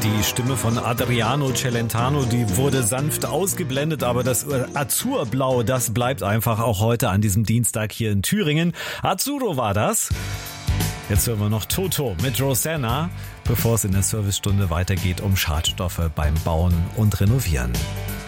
Die Stimme von Adriano Celentano, die wurde sanft ausgeblendet, aber das Azurblau, das bleibt einfach auch heute an diesem Dienstag hier in Thüringen. Azzurro war das. Jetzt hören wir noch Toto mit Rosanna, bevor es in der Servicestunde weitergeht um Schadstoffe beim Bauen und Renovieren.